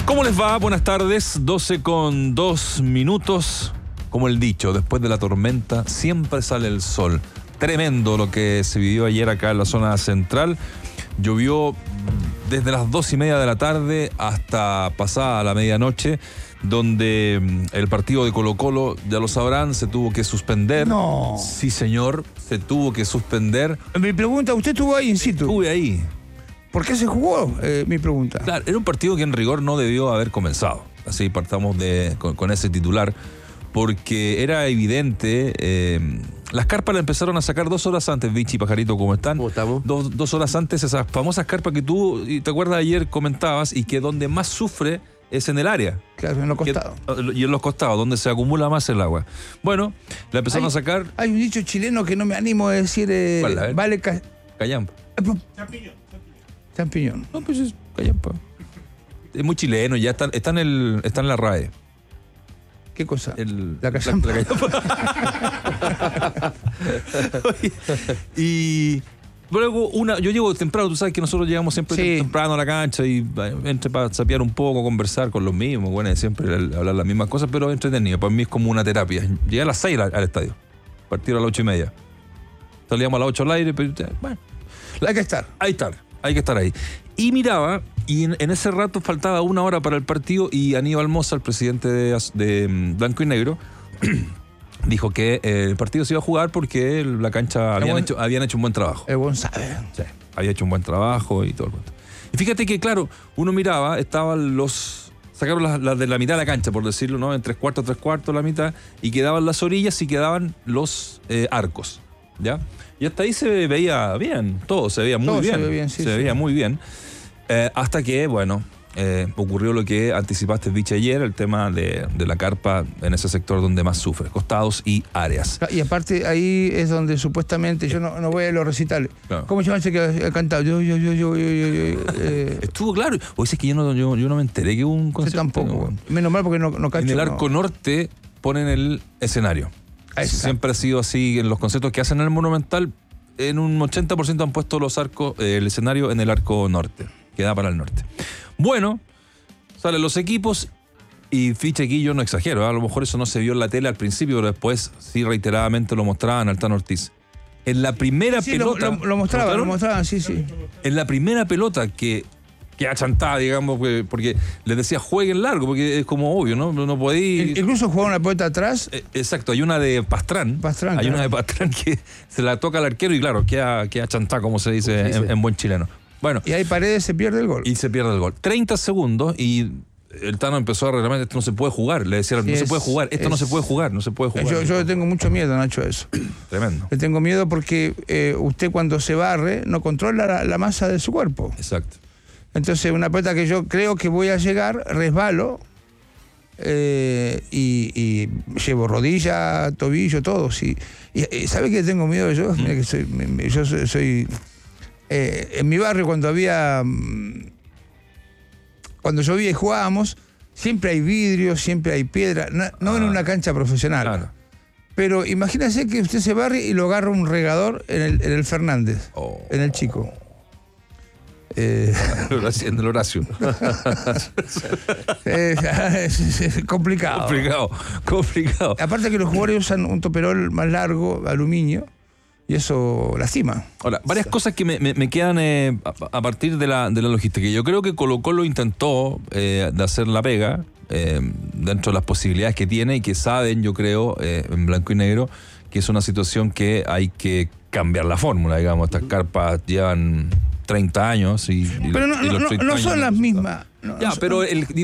¿Cómo les va? Buenas tardes, 12:02. Como el dicho, después de la tormenta siempre sale el sol. Tremendo lo que se vivió ayer acá en la zona central. Llovió desde las 2:30 de la tarde hasta pasada la medianoche, donde el partido de Colo-Colo, ya lo sabrán, se tuvo que suspender. No. Sí, señor, se tuvo que suspender. Mi pregunta, ¿usted estuvo ahí in situ? Estuve ahí. ¿Por qué se jugó? Mi pregunta. Claro, era un partido que en rigor no debió haber comenzado. Así partamos con ese titular, porque era evidente. Las carpas las empezaron a sacar 2 horas antes, Vichy y Pajarito, ¿cómo están? ¿Cómo estamos? 2 horas antes, esas famosas carpas que tú, te acuerdas, ayer comentabas, y que donde más sufre es en el área. Claro, en los costados. Y en los costados, donde se acumula más el agua. Bueno, la empezaron a sacar. Hay un dicho chileno que no me animo a decir. ¿Cuál? A ver. Vale. Callampa. Champiñón. No, pues es callampa. Es muy chileno, ya está en la RAE. ¿Qué cosa? La callampa. Oye, y luego yo llego temprano, tú sabes que nosotros llegamos siempre temprano a la cancha y entre para sapear un poco, conversar con los mismos, bueno, siempre hablar las mismas cosas, pero entretenido. Para mí es como una terapia. Llegué a las 6 al estadio, partir a las 8:30. Salíamos a las 8 al aire, pero bueno. Hay que estar. Hay que estar ahí. Y miraba, y en ese rato faltaba 1 hora para el partido, y Aníbal Mosa, el presidente de Blanco y Negro, dijo que el partido se iba a jugar porque la cancha habían hecho un buen trabajo. El buen sabe. Sí, había hecho un buen trabajo y todo el cuento. Y fíjate que, claro, uno miraba, sacaron las de la mitad de la cancha, por decirlo, ¿no? En 3/4 la mitad, y quedaban las orillas y quedaban los arcos, ¿ya? Y hasta ahí se veía bien, todo se veía muy bien. Se veía muy bien. Hasta que, bueno, ocurrió lo que anticipaste, Vichy, ayer, el tema de la carpa en ese sector donde más sufre, costados y áreas. Y aparte ahí es donde supuestamente, yo no voy a los recitales. Claro. ¿Cómo se llama ese que ha cantado? Estuvo claro. O es que yo no me enteré que hubo un concierto. Yo tampoco. Menos mal porque no cacho. En el arco norte ponen el escenario. Exacto. Siempre ha sido así en los conciertos que hacen en el Monumental. En un 80% han puesto el escenario en el arco norte, que da para el norte. Bueno, salen los equipos y ficha aquí, yo no exagero, a lo mejor eso no se vio en la tele al principio, pero después sí reiteradamente lo mostraban al Tano Ortiz. En la primera pelota... Lo mostraban, sí. En la primera pelota que achantada, digamos, porque les decía jueguen largo, porque es como obvio, ¿no? No podéis... Incluso jugaron una pelota atrás. Exacto, hay una de Pastrán. Hay una de Pastrán que se la toca al arquero y claro, queda achantada, como se dice en buen chileno. Bueno. Y ahí Paredes se pierde el gol. 30 segundos y el Tano empezó a reclamar, esto no se puede jugar. Le decían, no se puede jugar, no se puede jugar. Yo le tengo mucho miedo, Nacho, a eso. Tremendo. Le tengo miedo porque usted cuando se barre no controla la masa de su cuerpo. Exacto. Entonces, una pelota que yo creo que voy a llegar, resbalo y llevo rodilla, tobillo, todo. Sí. Y ¿sabe qué tengo miedo yo? Mira que yo soy en mi barrio cuando llovía y jugábamos, siempre hay vidrio, siempre hay piedra, no en una cancha profesional. Claro. Pero imagínese que usted se barre y lo agarra un regador en el Fernández, en el Chico. En el Horacio. Es complicado. Aparte que los jugadores usan un toperol más largo, aluminio, y eso lastima. Ahora, varias cosas que me quedan a partir de la logística. Yo creo que Colo-Colo intentó de hacer la pega dentro de las posibilidades que tiene y que saben, yo creo, en Blanco y Negro, que es una situación que hay que cambiar la fórmula, digamos. Estas carpas llevan 30 años pero no son las mismas. Pero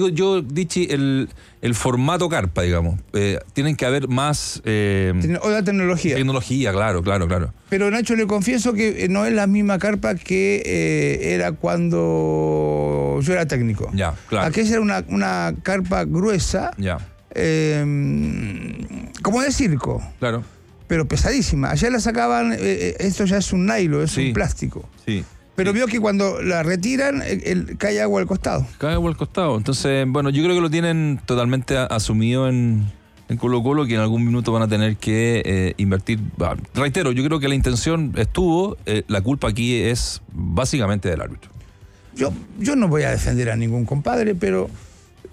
el formato carpa, digamos, tienen que haber más... otra tecnología. Tecnología, claro. Pero Nacho, le confieso que no es la misma carpa que era cuando yo era técnico. Ya, claro. Aquella era una carpa gruesa, como de circo. Claro. Pero pesadísima. Allá la sacaban, esto ya es un nylon, es un plástico. Sí. Pero vio que cuando la retiran, cae agua al costado. Entonces, bueno, yo creo que lo tienen totalmente asumido en Colo-Colo, que en algún minuto van a tener que invertir. Reitero, yo creo que la intención estuvo, la culpa aquí es básicamente del árbitro. Yo no voy a defender a ningún compadre, pero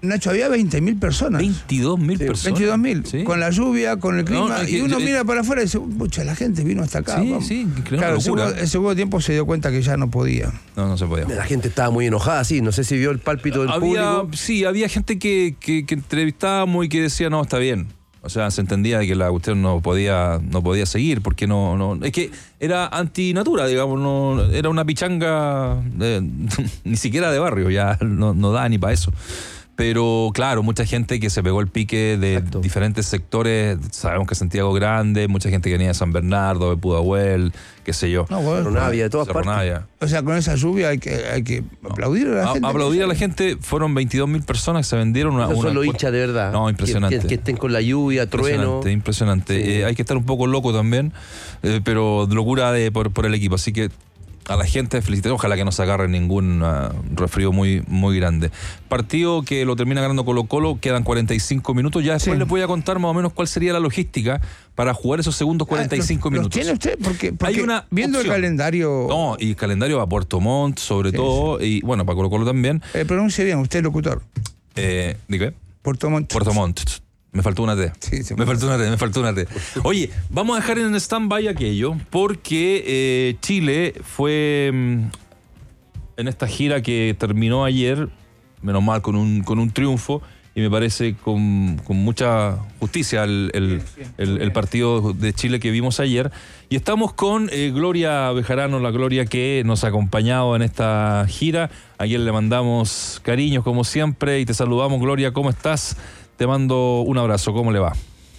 Nacho, había 20.000 personas. 22.000 personas. 22.000. ¿Sí? Con la lluvia, con el clima. Y uno mira para afuera y dice, pucha, la gente vino hasta acá. Sí, claro, el segundo tiempo se dio cuenta que ya no podía. No se podía. La gente estaba muy enojada, sí. No sé si vio el pálpito del público. Sí, había gente que entrevistábamos y que decía, no, está bien. O sea, se entendía que la cuestión no podía seguir, porque no es que era antinatura, digamos, no era una pichanga ni siquiera de barrio, ya no da ni para eso. Pero claro, mucha gente que se pegó el pique de diferentes sectores. Sabemos que Santiago Grande, mucha gente que venía de San Bernardo, de Pudahuel, qué sé yo. Navia, de todas partes. O sea, con esa lluvia hay que aplaudir a la gente. Aplaudir a la gente. Fueron 22.000 personas que se vendieron. Esos son los hinchas de verdad. No, impresionante. Que estén con la lluvia, trueno. Impresionante. Sí. Hay que estar un poco loco también, pero locura por el equipo. Así que a la gente felicité, ojalá que no se agarre ningún resfrío muy, muy grande. Partido que lo termina ganando Colo-Colo, quedan 45 minutos. Ya después les voy a contar más o menos cuál sería la logística para jugar esos segundos 45 minutos. ¿Tiene usted? Porque hay una viendo opción. El calendario... No, y el calendario a Puerto Montt, sobre todo, y bueno, para Colo-Colo también. Pronuncie bien, usted locutor. ¿Dígame? Puerto Montt. Puerto Montt. Me faltó una T. Sí, me faltó una T. Oye, vamos a dejar en stand-by aquello porque Chile fue en esta gira que terminó ayer, menos mal con un triunfo, y me parece con mucha justicia el partido de Chile que vimos ayer. Y estamos con Gloria Bejarano, la Gloria que nos ha acompañado en esta gira. A quien le mandamos cariños como siempre y te saludamos, Gloria, ¿cómo estás? Te mando un abrazo, ¿cómo le va?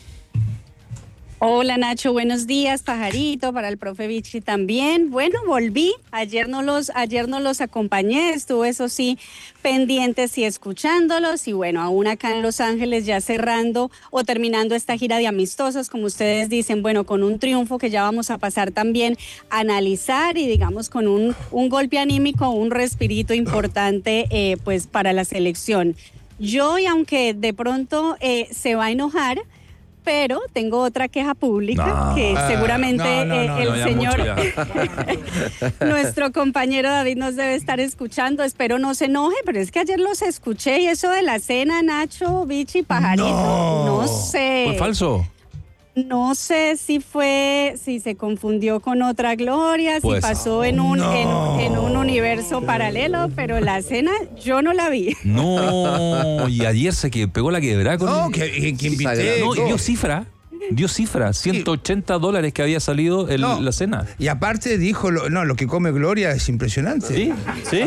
Hola Nacho, buenos días, pajarito, para el profe Vichy también. Bueno, volví, ayer no los acompañé, estuve eso sí pendientes y escuchándolos y bueno, aún acá en Los Ángeles ya cerrando o terminando esta gira de amistosos, como ustedes dicen, bueno, con un triunfo que ya vamos a pasar también a analizar y digamos con un golpe anímico, un respirito importante pues para la selección. Yo, y aunque de pronto se va a enojar, pero tengo otra queja pública que seguramente el señor, nuestro compañero David nos debe estar escuchando. Espero no se enoje, pero es que ayer los escuché y eso de la cena, Nacho, Vichy, pajarito, no sé. ¿Fue falso? No sé si se confundió con otra Gloria, si pasó en un universo paralelo, pero la cena yo no la vi. No, y ayer se pegó la quebrada con... No, que invité. No, y dio cifra, $180 que había salido la cena. Y aparte dijo, lo que come Gloria es impresionante. Sí.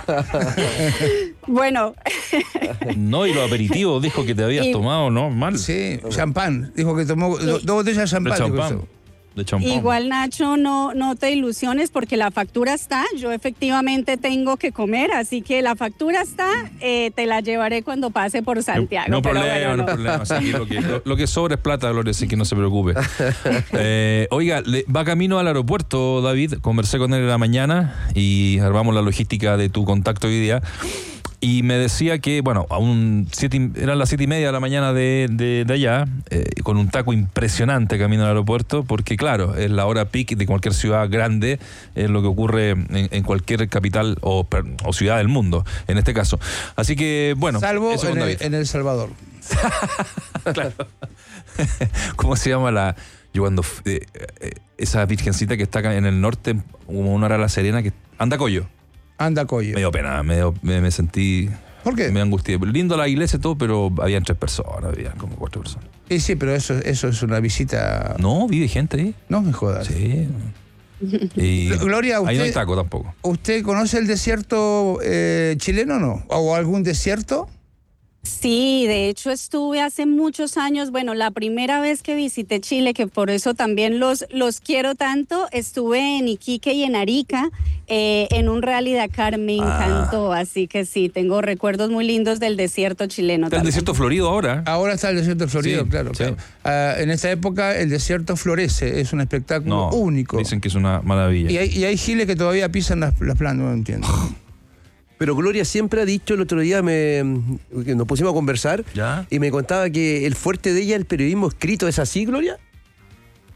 Bueno. No, y los aperitivos dijo que te habías tomado, ¿no? Mal. Sí, champán. Dijo que tomó 2 botellas de champán. De champán. Igual, Nacho, no te ilusiones porque la factura está. Yo efectivamente tengo que comer, así que la factura está. Te la llevaré cuando pase por Santiago. No problema. Así que lo que sobra es plata, Gloria, así que no se preocupe. Oiga, va camino al aeropuerto, David. Conversé con él en la mañana y armamos la logística de tu contacto hoy día. Y me decía que, bueno, eran las 7:30 de la mañana de allá, con un taco impresionante camino al aeropuerto, porque claro, es la hora peak de cualquier ciudad grande, es lo que ocurre en cualquier capital o ciudad del mundo, en este caso. Así que, bueno. Salvo en El Salvador. Claro. ¿Cómo se llama yo cuando esa virgencita que está acá en el norte, como una hora La Serena, que Andacollo? Andacollo. Me dio pena, me sentí... ¿Por qué? Me angustié. Lindo la iglesia y todo, pero habían 3 personas, habían como 4 personas. Sí, pero eso es una visita... No, vive gente ahí. No me jodas. Sí. Y Gloria, ahí no hay taco tampoco. ¿Usted conoce el desierto chileno o no? ¿O algún desierto? Sí, de hecho estuve hace muchos años, bueno, la primera vez que visité Chile, que por eso también los quiero tanto, estuve en Iquique y en Arica, en un Rally Dakar, me encantó, así que sí, tengo recuerdos muy lindos del desierto chileno. Está el desierto florido ahora. Ahora está el desierto florido, sí, claro. Sí. En esta época el desierto florece, es un espectáculo único. Dicen que es una maravilla. Y hay giles que todavía pisan las plantas, no entiendo. Pero Gloria siempre ha dicho, el otro día que nos pusimos a conversar, ¿Ya? Y me contaba que el fuerte de ella es el periodismo escrito. ¿Es así, Gloria?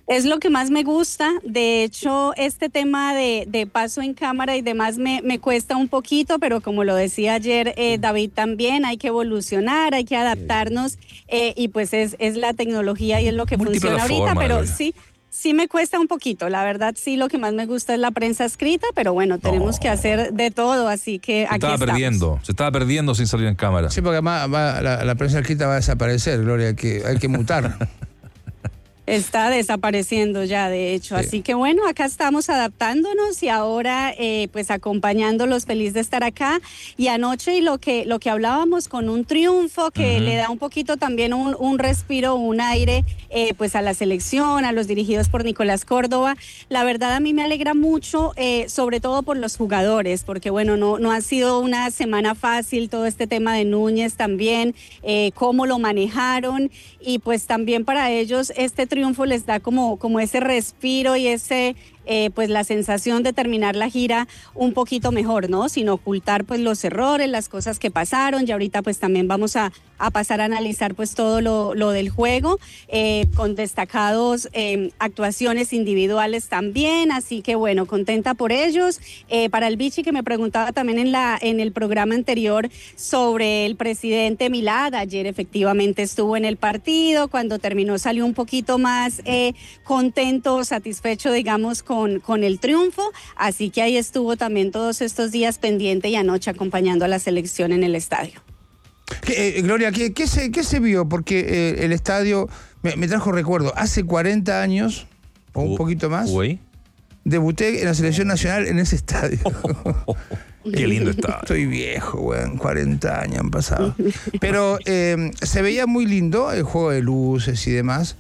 Es lo que más me gusta. De hecho, este tema de paso en cámara y demás me cuesta un poquito, pero como lo decía ayer David también, hay que evolucionar, hay que adaptarnos y pues es la tecnología y es lo que funciona ahorita, pero sí me cuesta un poquito. La verdad, sí, lo que más me gusta es la prensa escrita, pero bueno, tenemos que hacer de todo, así que aquí estamos. Se estaba perdiendo sin salir en cámara. Sí, porque además la prensa escrita va a desaparecer, Gloria, hay que mutar. Está desapareciendo ya, de hecho. Sí. Así que bueno, acá estamos adaptándonos y ahora pues acompañándolos, feliz de estar acá. Y anoche y lo que hablábamos con un triunfo que le da un poquito también un respiro, un aire pues a la selección, a los dirigidos por Nicolás Córdoba. La verdad a mí me alegra mucho, sobre todo por los jugadores, porque bueno, no ha sido una semana fácil todo este tema de Núñez también, cómo lo manejaron y pues también para ellos este triunfo les da como ese respiro y ese pues la sensación de terminar la gira un poquito mejor, ¿no? Sin ocultar pues los errores, las cosas que pasaron. Y ahorita pues también vamos a pasar a analizar pues todo lo del juego con destacados actuaciones individuales también, así que bueno, contenta por ellos. Para el Vichy, que me preguntaba también en el programa anterior sobre el presidente Milad, ayer efectivamente estuvo en el partido, cuando terminó salió un poquito más contento, satisfecho digamos con el triunfo, así que ahí estuvo también todos estos días pendiente y anoche acompañando a la selección en el estadio. Gloria, ¿qué se vio? Porque el estadio me trajo recuerdo, hace 40 años, o un poquito más, debuté en la selección nacional en ese estadio. Qué lindo estadio. Estoy viejo, weón, 40 años han pasado. Pero se veía muy lindo el juego de luces y demás.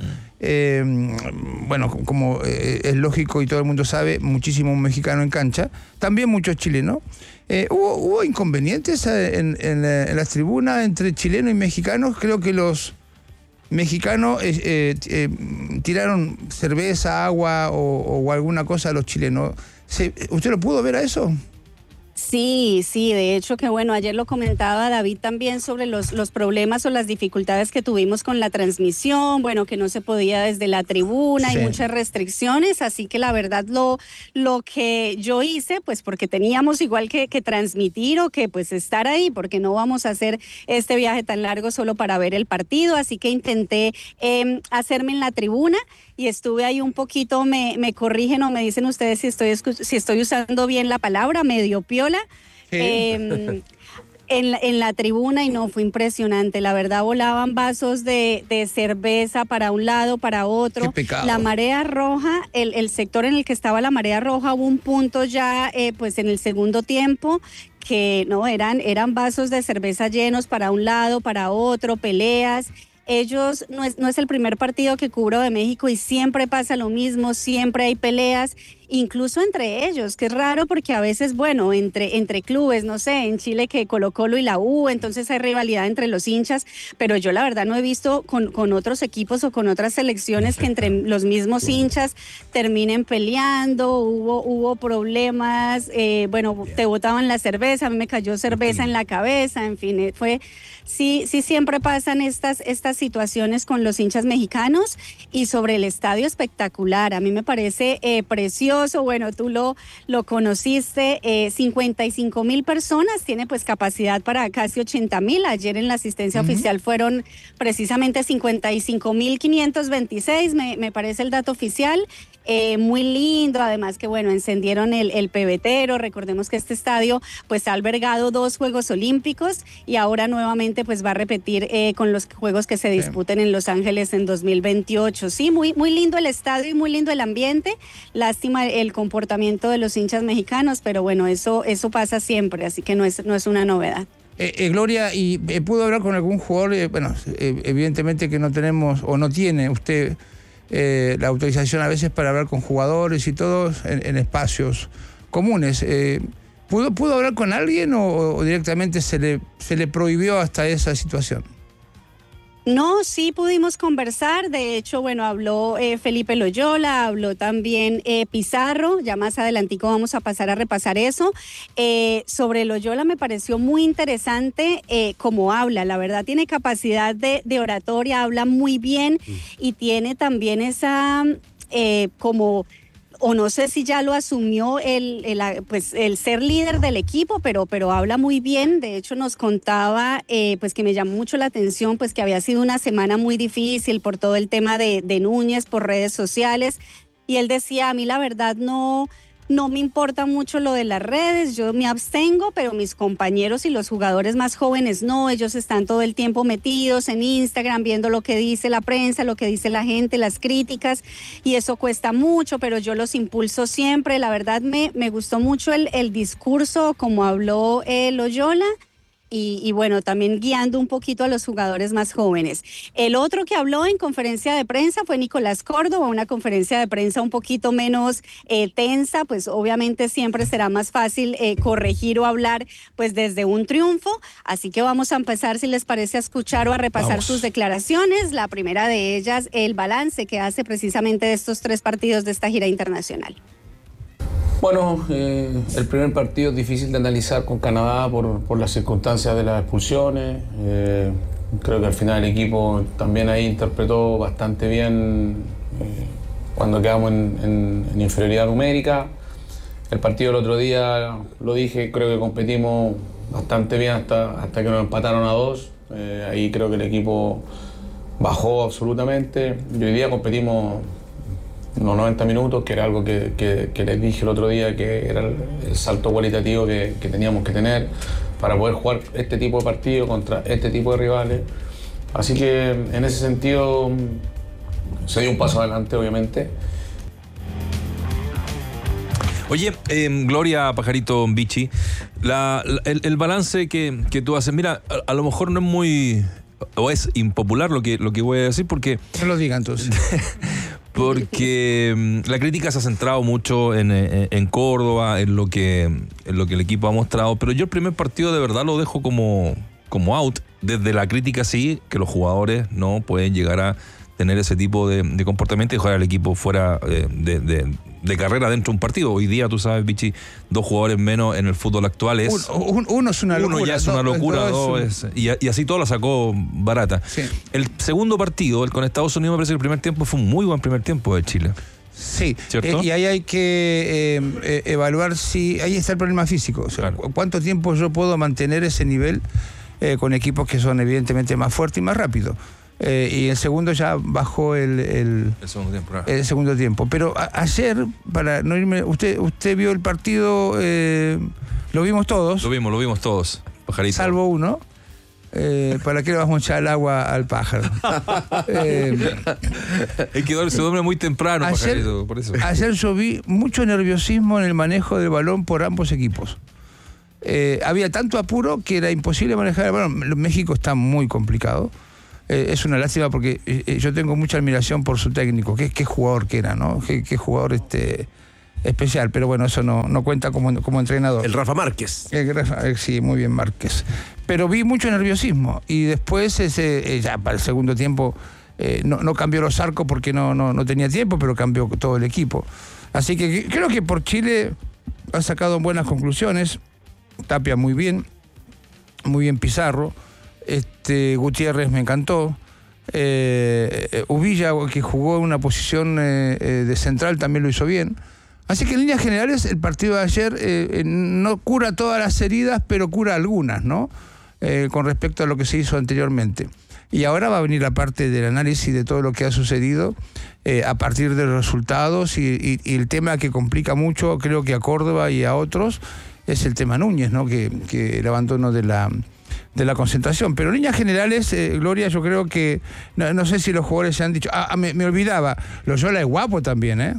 Bueno, como es lógico y todo el mundo sabe, muchísimo mexicano en cancha, también muchos chilenos. ¿Hubo inconvenientes en las tribunas entre chilenos y mexicanos? Creo que los mexicanos tiraron cerveza, agua o alguna cosa a los chilenos. ¿Usted lo pudo ver a eso? Sí, de hecho que bueno, ayer lo comentaba David también sobre los problemas o las dificultades que tuvimos con la transmisión, bueno, que no se podía desde la tribuna, hay muchas restricciones, así que la verdad lo que yo hice, pues porque teníamos igual que transmitir o que pues estar ahí, porque no vamos a hacer este viaje tan largo solo para ver el partido, así que intenté hacerme en la tribuna y estuve ahí un poquito, me corrigen o me dicen ustedes si estoy usando bien la palabra, medio piola, en la tribuna y no, fue impresionante, la verdad volaban vasos de cerveza para un lado, para otro. Qué pecado. La marea roja, el sector en el que estaba la marea roja, hubo un punto ya pues en el segundo tiempo que no, eran vasos de cerveza llenos para un lado, para otro, peleas. Ellos, no es el primer partido que cubro de México y siempre pasa lo mismo, siempre hay peleas, incluso entre ellos, que es raro porque a veces, bueno, entre clubes, no sé, en Chile que Colo-Colo y la U, entonces hay rivalidad entre los hinchas, pero yo la verdad no he visto con otros equipos o con otras selecciones que entre los mismos hinchas terminen peleando, hubo problemas, bueno, te botaban la cerveza, a mí me cayó cerveza en la cabeza, en fin, sí siempre pasan estas situaciones con los hinchas mexicanos. Y sobre el estadio, espectacular, a mí me parece precioso, bueno, tú lo conociste, 55,000 personas, tiene pues capacidad para casi 80,000, ayer en la asistencia oficial fueron precisamente 55,526, me parece el dato oficial. Muy lindo, además que bueno, encendieron el pebetero, recordemos que este estadio pues ha albergado 2 Juegos Olímpicos y ahora nuevamente pues va a repetir con los Juegos que se disputen en Los Ángeles en 2028. Sí, muy lindo el estadio y muy lindo el ambiente, lástima el comportamiento de los hinchas mexicanos, pero bueno, eso pasa siempre, así que no es una novedad. Gloria, ¿y pudo hablar con algún jugador? Bueno, evidentemente que no tenemos o no tiene usted la autorización a veces para hablar con jugadores y todos en espacios comunes. ¿Pudo hablar con alguien o directamente se le prohibió hasta esa situación? No, sí pudimos conversar, de hecho, bueno, habló Felipe Loyola, habló también Pizarro, ya más adelantico vamos a pasar a repasar eso. Sobre Loyola me pareció muy interesante cómo habla, la verdad tiene capacidad de oratoria, habla muy bien y tiene también esa como... o no sé si ya lo asumió pues el ser líder del equipo, pero habla muy bien. De hecho, nos contaba, pues que me llamó mucho la atención, pues que había sido una semana muy difícil por todo el tema de Núñez, por redes sociales. Y él decía, a mí la verdad no me importa mucho lo de las redes, yo me abstengo, pero mis compañeros y los jugadores más jóvenes no, ellos están todo el tiempo metidos en Instagram, viendo lo que dice la prensa, lo que dice la gente, las críticas, y eso cuesta mucho, pero yo los impulso siempre. La verdad me gustó mucho el discurso, como habló Loyola. Y bueno, también guiando un poquito a los jugadores más jóvenes. El otro que habló en conferencia de prensa fue Nicolás Córdoba, una conferencia de prensa un poquito menos tensa, pues obviamente siempre será más fácil corregir o hablar pues desde un triunfo, así que vamos a empezar, si les parece, a escuchar o a repasar sus declaraciones. La primera de ellas, el balance que hace precisamente de estos 3 partidos de esta gira internacional. Bueno, el primer partido es difícil de analizar con Canadá por las circunstancias de las expulsiones. Creo que al final el equipo también ahí interpretó bastante bien cuando quedamos en inferioridad numérica. El partido del otro día, lo dije, creo que competimos bastante bien hasta que nos empataron a 2. Ahí creo que el equipo bajó absolutamente. Y hoy día competimos unos 90 minutos, que era algo que les dije el otro día, que era el salto cualitativo que teníamos que tener para poder jugar este tipo de partido contra este tipo de rivales. Así que en ese sentido se dio un paso adelante, obviamente. Oye, Gloria Pajarito Vichy, el balance que tú haces, mira, a lo mejor no es muy, o es impopular lo que voy a decir, porque... No lo digan entonces. Porque la crítica se ha centrado mucho en Córdoba, en lo que el equipo ha mostrado, pero yo el primer partido de verdad lo dejo como out. Desde la crítica sí, que los jugadores no pueden llegar a tener ese tipo de comportamiento y dejar al equipo fuera de carrera dentro de un partido. Hoy día, tú sabes, Vichy, 2 jugadores menos en el fútbol actual es... Uno es una locura. Uno ya es una locura, y así todo la sacó barata. Sí. El segundo partido, el con Estados Unidos, me parece que el primer tiempo fue un muy buen primer tiempo de Chile. Sí, y ahí hay que evaluar si... Ahí está el problema físico. O sea, claro. ¿Cuánto tiempo yo puedo mantener ese nivel con equipos que son evidentemente más fuertes y más rápidos? Y el segundo ya bajó el segundo tiempo, claro. El segundo tiempo. Pero ayer, para no irme, usted vio el partido, lo vimos todos. Lo vimos todos, Pajarito. Salvo uno. ¿Para qué le vamos a echar el agua al pájaro? Se duerme muy temprano, ayer, Pajarito, por eso. Ayer yo vi mucho nerviosismo en el manejo del balón por ambos equipos. Había tanto apuro que era imposible manejar el balón. México está muy complicado. Es una lástima porque yo tengo mucha admiración por su técnico, qué jugador que era, ¿no? Qué jugador especial, pero bueno, eso no cuenta como entrenador. El Rafa Márquez. Sí, muy bien Márquez. Pero vi mucho nerviosismo y después ya para el segundo tiempo no cambió los arcos porque no tenía tiempo, pero cambió todo el equipo. Así que creo que por Chile ha sacado buenas conclusiones. Tapia muy bien Pizarro. Gutiérrez me encantó. Uvilla, que jugó en una posición de central, también lo hizo bien. Así que en líneas generales el partido de ayer no cura todas las heridas, pero cura algunas, ¿no? Con respecto a lo que se hizo anteriormente. Y ahora va a venir la parte del análisis de todo lo que ha sucedido a partir de los resultados y el tema que complica mucho, creo que a Córdoba y a otros, es el tema Núñez, ¿no? Que el abandono de la concentración. Pero en líneas generales, Gloria, yo creo que, no sé si los jugadores se han dicho, me olvidaba, Loyola es guapo también, ¿eh?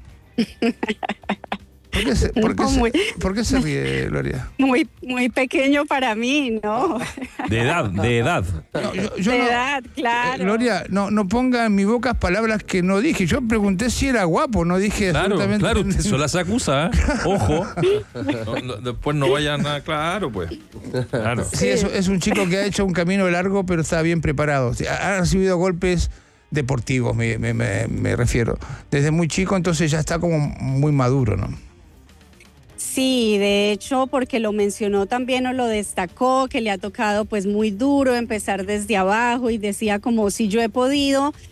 ¿Por qué se ríe, Gloria? Muy pequeño para mí, ¿no? De edad. De edad, claro. Gloria, no ponga en mi boca palabras que no dije. Yo pregunté si era guapo, no dije absolutamente... Claro, usted solo se acusa, ¿eh? Ojo. Después no vayan a... Claro, pues. Claro. Sí, es un chico que ha hecho un camino largo, pero está bien preparado. Ha recibido golpes deportivos, me refiero. Desde muy chico, entonces ya está como muy maduro, ¿no? Sí, de hecho, porque lo mencionó también o lo destacó, que le ha tocado pues muy duro empezar desde abajo y decía como si yo he podido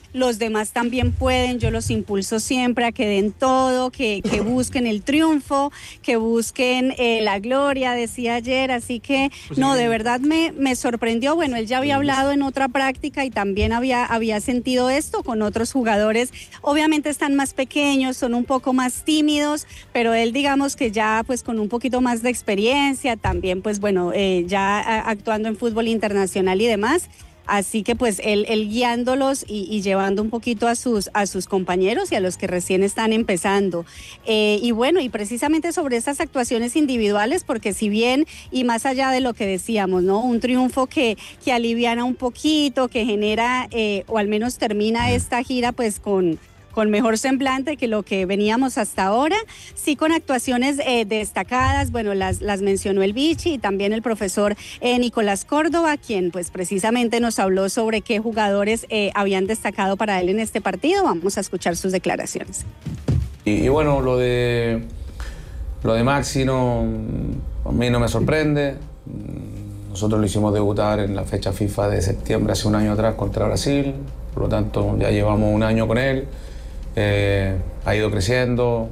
los demás también pueden, yo los impulso siempre a que den todo, que busquen el triunfo, que busquen la gloria, decía ayer, así que no, de verdad me sorprendió. Bueno, él ya había hablado en otra práctica y también había sentido esto con otros jugadores. Obviamente están más pequeños, son un poco más tímidos, pero él digamos que ya pues con un poquito más de experiencia, también pues bueno, ya actuando en fútbol internacional y demás. Así que pues él guiándolos y llevando un poquito a sus compañeros y a los que recién están empezando. Y bueno, y precisamente sobre esas actuaciones individuales, porque si bien, y más allá de lo que decíamos, ¿no? Un triunfo que aliviana un poquito, que genera, o al menos termina esta gira pues con mejor semblante que lo que veníamos hasta ahora, sí con actuaciones destacadas, bueno, las mencionó el Vichy y también el profesor Nicolás Córdoba, quien pues precisamente nos habló sobre qué jugadores habían destacado para él en este partido. Vamos a escuchar sus declaraciones. Y bueno, lo de Maxi a mí no me sorprende. Nosotros lo hicimos debutar en la fecha FIFA de septiembre hace un año atrás contra Brasil, por lo tanto ya llevamos un año con él. Ha ido creciendo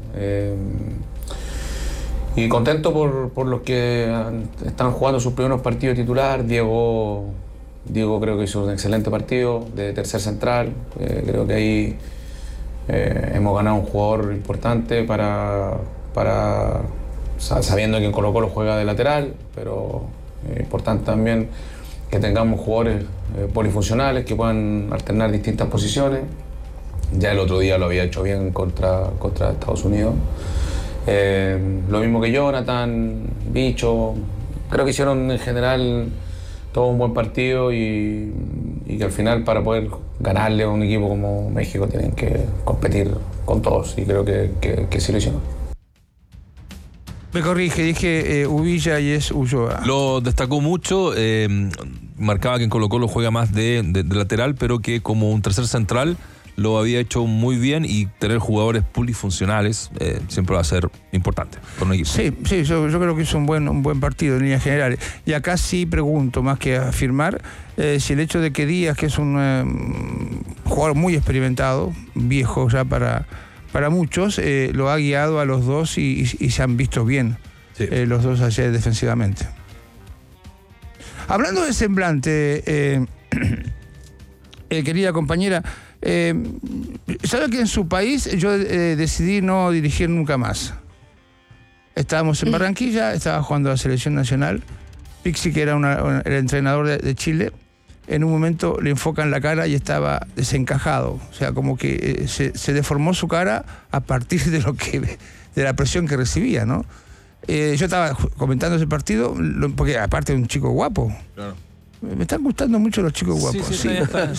y contento por los que están jugando sus primeros partidos titular. Diego creo que hizo un excelente partido de tercer central. Creo que ahí hemos ganado un jugador importante para sabiendo que en Colo-Colo juega de lateral, pero importante también que tengamos jugadores polifuncionales que puedan alternar distintas posiciones. Ya el otro día lo había hecho bien contra Estados Unidos. Lo mismo que Jonathan, Bicho. Creo que hicieron en general todo un buen partido y que al final para poder ganarle a un equipo como México tienen que competir con todos y creo que sí lo hicieron. Me corrige, dije Uvilla y es Ulloa. Lo destacó mucho, marcaba que en Colo-Colo juega más de lateral, pero que como un tercer central lo había hecho muy bien y tener jugadores polifuncionales siempre va a ser importante por un equipo. Sí, yo creo que hizo un buen partido en líneas generales. Y acá sí pregunto, más que afirmar, si el hecho de que Díaz, que es un jugador muy experimentado, viejo ya para muchos, lo ha guiado a los dos y se han visto bien, sí. Los dos ayer defensivamente. Hablando de semblante, querida compañera, ¿sabe que en su país yo decidí no dirigir nunca más? Estábamos en Barranquilla, estaba jugando a la selección nacional. Pixi, que era el entrenador de Chile, en un momento le enfocan la cara y estaba desencajado. O sea, como que se deformó su cara a partir de la presión que recibía, ¿no? Yo estaba comentando ese partido, porque aparte de un chico guapo. Claro. Me están gustando mucho los chicos guapos. Sí,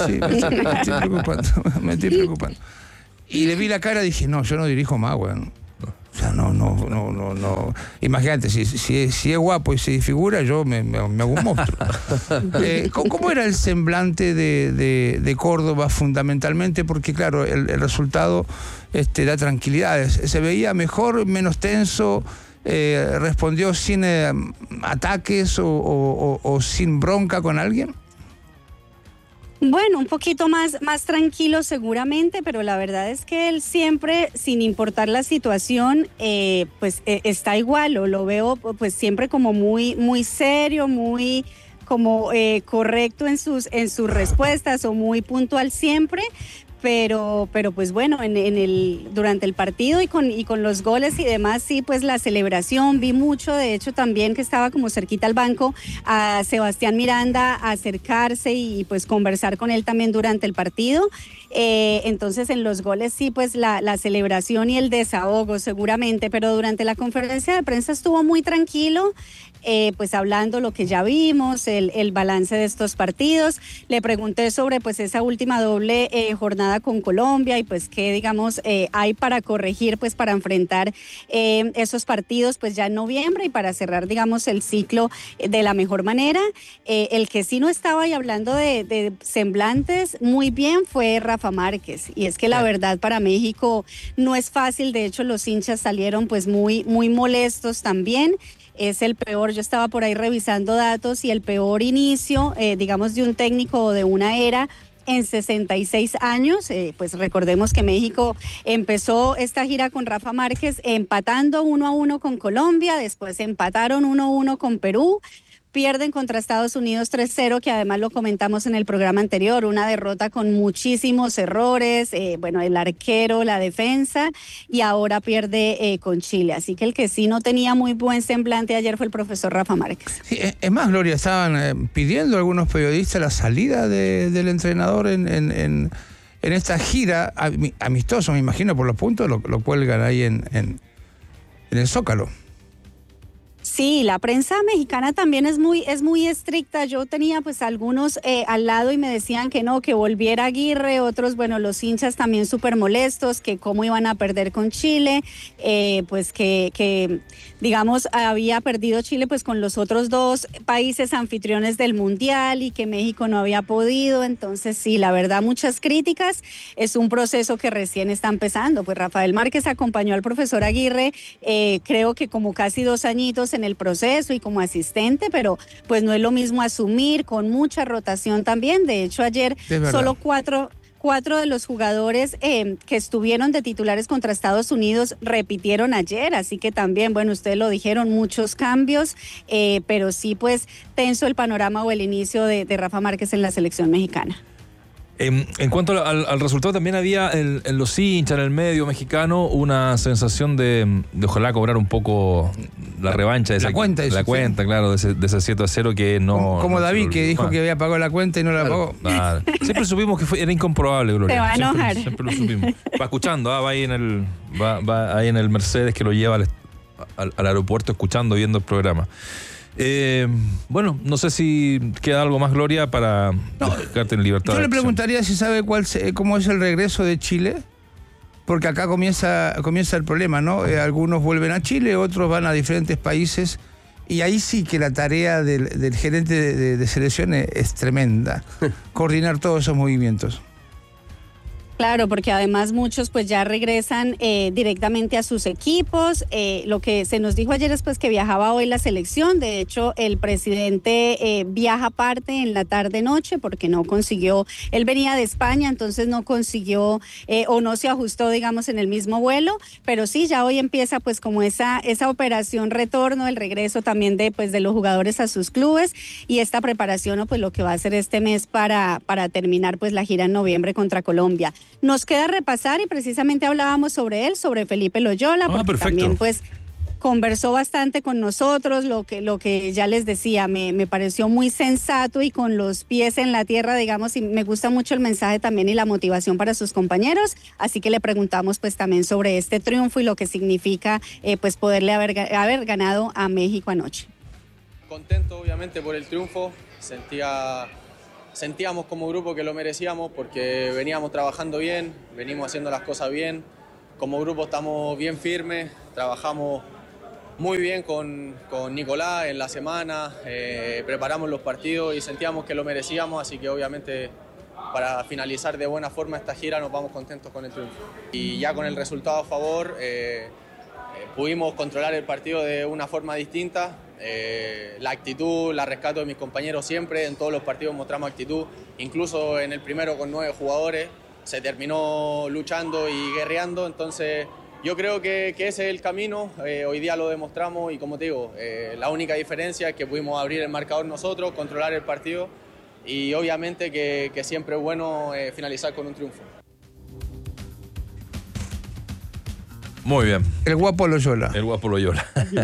me estoy preocupando. Y le vi la cara y dije, no, yo no dirijo más, weón. O sea, no. Imagínate, si es guapo y se disfigura, yo me hago un monstruo. ¿Cómo era el semblante de Córdoba fundamentalmente? Porque claro, el resultado da tranquilidad. Se veía mejor, menos tenso. ¿Respondió sin ataques o sin bronca con alguien? Bueno, un poquito más tranquilo seguramente, pero la verdad es que él siempre, sin importar la situación, está igual, o lo veo pues siempre como muy serio, muy como correcto en sus respuestas o muy puntual siempre. Pero pues bueno, durante el partido y con los goles y demás, sí, pues la celebración, vi mucho, de hecho también que estaba como cerquita al banco a Sebastián Miranda a acercarse y pues conversar con él también durante el partido. Entonces en los goles sí, pues la celebración y el desahogo seguramente, pero durante la conferencia de prensa estuvo muy tranquilo. Pues hablando lo que ya vimos, el balance de estos partidos. Le pregunté sobre pues esa última doble jornada con Colombia y pues qué digamos hay para corregir, pues para enfrentar esos partidos pues ya en noviembre y para cerrar digamos el ciclo de la mejor manera. El que sí no estaba y hablando de semblantes muy bien fue Rafa Márquez, y es que la verdad para México no es fácil, de hecho los hinchas salieron pues muy molestos también. Es el peor, yo estaba por ahí revisando datos y el peor inicio, digamos, de un técnico o de una era en 66 años. Pues recordemos que México empezó esta gira con Rafa Márquez empatando 1-1 con Colombia, después empataron 1-1 con Perú. Pierden contra Estados Unidos 3-0, que además lo comentamos en el programa anterior, una derrota con muchísimos errores, el arquero, la defensa, y ahora pierde con Chile. Así que el que sí no tenía muy buen semblante ayer fue el profesor Rafa Márquez. Sí, es más, Gloria, estaban pidiendo algunos periodistas la salida del entrenador en esta gira, amistoso, me imagino, por los puntos, lo cuelgan ahí en el Zócalo. Sí, la prensa mexicana también es muy estricta. Yo tenía pues algunos al lado y me decían que no, que volviera Aguirre, otros, los hinchas también súper molestos, que cómo iban a perder con Chile, pues que digamos había perdido Chile pues con los otros dos países anfitriones del Mundial y que México no había podido. Entonces sí, la verdad, muchas críticas. Es un proceso que recién está empezando. Pues Rafael Márquez acompañó al profesor Aguirre, creo que como casi 2 añitos en el proceso y como asistente, pero pues no es lo mismo asumir con mucha rotación también. De hecho, ayer solo cuatro de los jugadores que estuvieron de titulares contra Estados Unidos repitieron ayer, así que también, ustedes lo dijeron, muchos cambios, pero sí pues tenso el panorama o el inicio de Rafa Márquez en la selección mexicana. En cuanto al resultado, también había en los hinchas, en el medio mexicano, una sensación de ojalá cobrar un poco la revancha de la cuenta, claro, de ese 7-0 que no. Como David, que dijo que había pagado la cuenta y no la pagó. Claro. Siempre supimos que era incomprobable, Gloria. Te va a enojar. Siempre lo supimos. Va escuchando, va ahí en el Mercedes que lo lleva al aeropuerto, escuchando, viendo el programa. No sé si queda algo más, Gloria, para dejarte en libertad. Yo le preguntaría si sabe cómo es el regreso de Chile, porque acá comienza el problema, ¿no? Algunos vuelven a Chile, otros van a diferentes países, y ahí sí que la tarea del gerente de selecciones es tremenda, coordinar todos esos movimientos. Claro, porque además muchos pues ya regresan directamente a sus equipos. Lo que se nos dijo ayer es pues que viajaba hoy la selección. De hecho, el presidente viaja aparte en la tarde-noche porque no consiguió, él venía de España, entonces no consiguió o no se ajustó, digamos, en el mismo vuelo. Pero sí, ya hoy empieza pues como esa operación retorno, el regreso también de los jugadores a sus clubes y esta preparación o pues lo que va a hacer este mes para terminar pues la gira en noviembre contra Colombia. Nos queda repasar y precisamente hablábamos sobre él, sobre Felipe Loyola, porque perfecto. También pues conversó bastante con nosotros, lo que ya les decía, me pareció muy sensato y con los pies en la tierra, digamos, y me gusta mucho el mensaje también y la motivación para sus compañeros, así que le preguntamos pues también sobre este triunfo y lo que significa pues poderle haber ganado a México anoche. Contento obviamente por el triunfo, sentíamos como grupo que lo merecíamos porque veníamos trabajando bien, venimos haciendo las cosas bien. Como grupo estamos bien firmes, trabajamos muy bien con Nicolás en la semana, preparamos los partidos y sentíamos que lo merecíamos, así que obviamente para finalizar de buena forma esta gira nos vamos contentos con el triunfo. Y ya con el resultado a favor pudimos controlar el partido de una forma distinta. La actitud la rescato de mis compañeros siempre, en todos los partidos mostramos actitud, incluso en el primero con 9 jugadores se terminó luchando y guerreando, entonces yo creo que ese es el camino, hoy día lo demostramos y como te digo, la única diferencia es que pudimos abrir el marcador nosotros, controlar el partido y obviamente que siempre es bueno finalizar con un triunfo. Muy bien. El guapo Loyola. El guapo Loyola.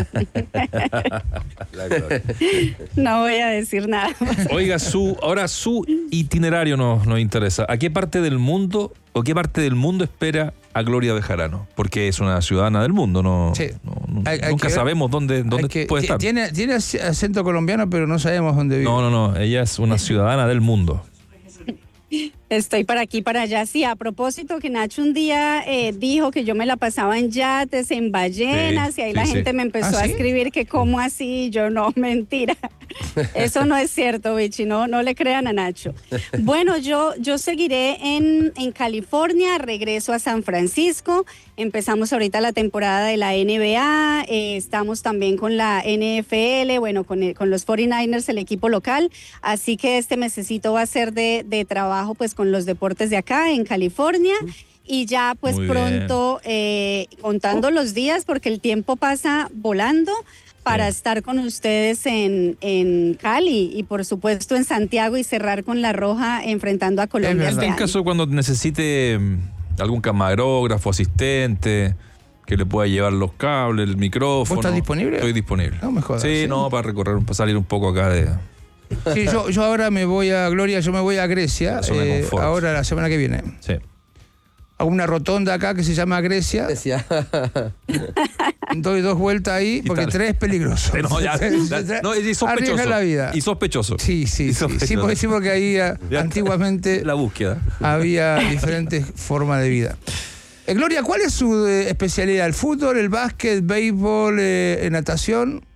No voy a decir nada. Oiga, ahora su itinerario nos interesa. ¿A qué parte del mundo espera a Gloria Bejarano? Porque es una ciudadana del mundo, ¿no? Sí. Nunca sabemos dónde puede estar. Tiene acento colombiano, pero no sabemos dónde vive. No. Ella es una ciudadana del mundo. Estoy para aquí, para allá. Sí, a propósito que Nacho un día dijo que yo me la pasaba en yates, en ballenas, y ahí la gente me empezó a escribir que cómo así, yo no, mentira. Eso no es cierto, Vichy, no le crean a Nacho. Bueno, yo seguiré en California, regreso a San Francisco, empezamos ahorita la temporada de la NBA, estamos también con la NFL, bueno, con los 49ers, el equipo local, así que este mesecito va a ser de trabajo pues con los deportes de acá en California. Y ya pues muy pronto contando los días porque el tiempo pasa volando para estar con ustedes en Cali y por supuesto en Santiago y cerrar con La Roja enfrentando a Colombia. En caso cuando necesite algún camarógrafo, asistente, que le pueda llevar los cables, el micrófono. ¿Vos estás disponible? Estoy disponible. No me jodas. Sí, no, para recorrer, para salir un poco acá de... Sí, yo ahora me voy a Gloria, yo me voy a Grecia, ahora la semana que viene. Sí. A una rotonda acá que se llama Grecia. Doy 2 vueltas ahí porque 3 es peligroso. No, y sospechoso. Arriesga la vida. Y sospechoso. Sí, porque ahí antiguamente la búsqueda. había diferentes formas de vida. Gloria, ¿cuál es su especialidad? ¿El fútbol, el básquet, béisbol, natación?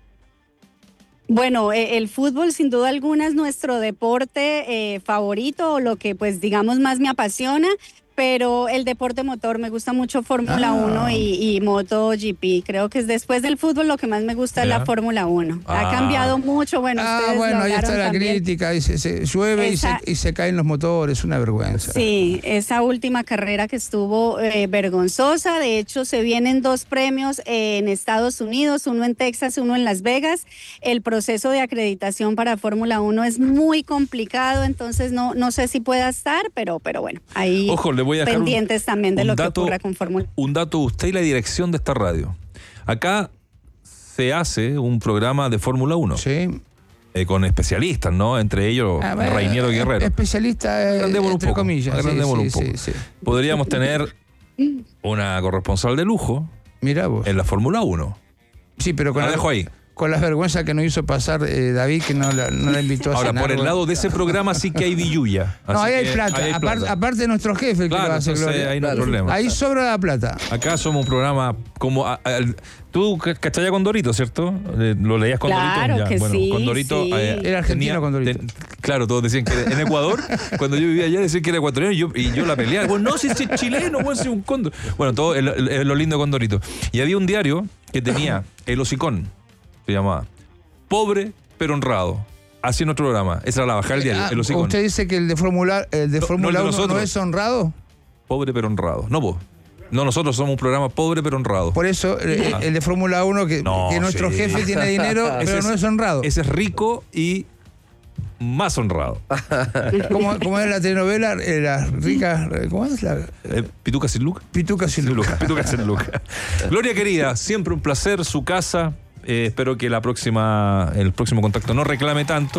Bueno, el fútbol sin duda alguna es nuestro deporte favorito, o lo que pues digamos más me apasiona. Pero el deporte motor, me gusta mucho Fórmula 1 y MotoGP. Creo que es después del fútbol lo que más me gusta es la Fórmula 1. Ha cambiado mucho. Bueno, ahí está la crítica. Y se llueve y se caen los motores. Una vergüenza. Sí, esa última carrera que estuvo vergonzosa. De hecho, se vienen 2 premios en Estados Unidos, uno en Texas, uno en Las Vegas. El proceso de acreditación para Fórmula 1 es muy complicado, entonces no sé si pueda estar, pero bueno, ahí... Ojo, le voy a dejar pendientes también de lo que ocurra con Fórmula 1. Un dato, usted y la dirección de esta radio. Acá se hace un programa de Fórmula 1. Sí. Con especialistas, ¿no? Entre ellos, Reiniero Guerrero. Especialista, entre comillas. Agrandémoslo un poco. Sí. Podríamos tener una corresponsal de lujo. Mirá vos. En la Fórmula 1. Sí, pero la dejo ahí. Con las vergüenzas que nos hizo pasar David, que no la invitó a cenar. Ahora, por el lado de ese programa sí que hay billulla. No, ahí hay plata. Aparte de nuestro jefe, claro, que lo hace, Gloria. Ahí no hay problema. Ahí sobra la plata. Acá somos un programa como... Tú cachai a Condorito, ¿cierto? ¿Lo leías Condorito? Claro que sí. Condorito... sí. Era argentino Condorito. Claro, todos decían que en Ecuador, cuando yo vivía allá, decían que era ecuatoriano y yo la peleaba. Bueno, no, si es chileno, bueno, si es un cóndor. Bueno, todo lo lindo de Condorito. Y había un diario que tenía El Hocicón, se llamaba. Pobre pero honrado. Así en nuestro programa. Esa era la bajada del diario, El Hocicón. ¿Usted dice que el de Fórmula 1 no es honrado? Pobre pero honrado. No, vos. No, nosotros somos un programa pobre pero honrado. Por eso, el de Fórmula 1, que nuestro jefe tiene dinero, pero no es honrado. Ese es rico y más honrado. ¿Cómo es la telenovela? Las ricas... ¿Cómo es la...? ¿Pituca sin Luca? Pituca sin Luca. Pituca sin Luca. Gloria querida, siempre un placer, su casa. Espero que el próximo contacto no reclame tanto.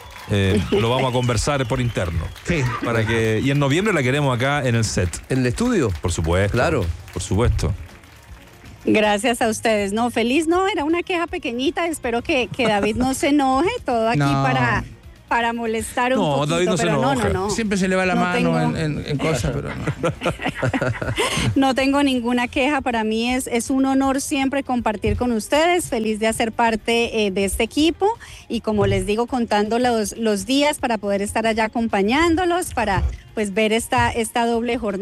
Lo vamos a conversar por interno. Sí. Y en noviembre la queremos acá en el set. ¿En el estudio? Por supuesto. Claro. Por supuesto. Gracias a ustedes. No, feliz no, era una queja pequeñita. Espero que David no se enoje. Todo aquí para molestar un poquito. David no se enoja. No. Siempre se le va la mano en cosas, pero no. No tengo ninguna queja. Para mí es un honor siempre compartir con ustedes. Feliz de hacer parte de este equipo y, como les digo, contando los días para poder estar allá acompañándolos, para pues ver esta doble jornada.